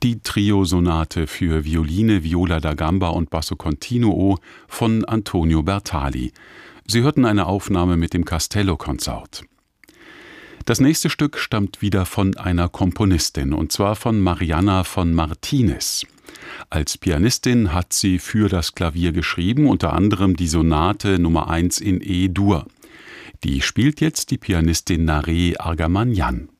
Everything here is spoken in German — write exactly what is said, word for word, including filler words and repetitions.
die Trio-Sonate für Violine, Viola da Gamba und Basso Continuo von Antonio Bertali. Sie hörten eine Aufnahme mit dem Castello-Consort. Das nächste Stück stammt wieder von einer Komponistin, und zwar von Mariana von Martinez. Als Pianistin hat sie für das Klavier geschrieben, unter anderem die Sonate Nummer eins in E-Dur. Die spielt jetzt die Pianistin Naree Argamanyan.